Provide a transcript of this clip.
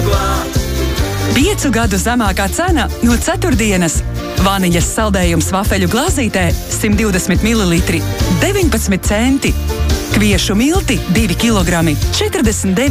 visu glābt. 5 gadu zemākā cena no ceturtdienas. Vaniļas saldējums vafeļu glāzītē 120 ml 19 centi. Kviešu milti 2 kg 49